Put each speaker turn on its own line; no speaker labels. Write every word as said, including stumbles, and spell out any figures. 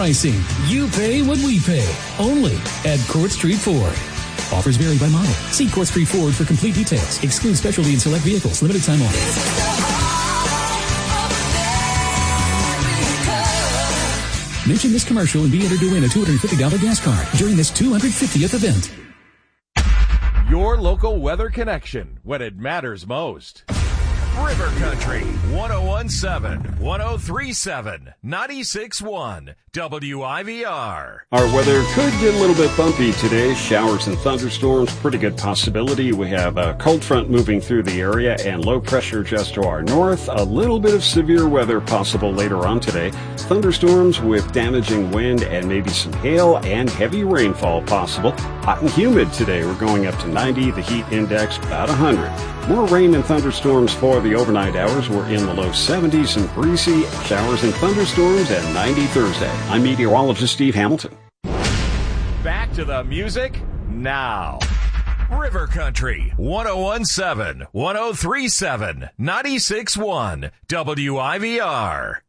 pricing. You pay what we pay. Only at Court Street Ford. Offers vary by model. See Court Street Ford for complete details. Exclude specialty and select vehicles. Limited time offer. Mention this commercial and be entered to win a two hundred fifty dollars gas card during this two hundred fiftieth event.
Your local weather connection when it matters most. River Country, one oh one point seven, one oh three point seven, ninety-six point one, W I V R.
Our weather could get a little bit bumpy today. Showers and thunderstorms, pretty good possibility. We have a cold front moving through the area and low pressure just to our north. A little bit of severe weather possible later on today. Thunderstorms with damaging wind and maybe some hail and heavy rainfall possible. Hot and humid today. We're going up to ninety. The heat index about one hundred. More rain and thunderstorms for the overnight hours. We're in the low seventies and breezy. Showers and thunderstorms at ninety Thursday. I'm meteorologist Steve Hamilton.
Back to the music now. River Country, one oh one point seven, one oh three point seven, ninety-six point one, W I V R.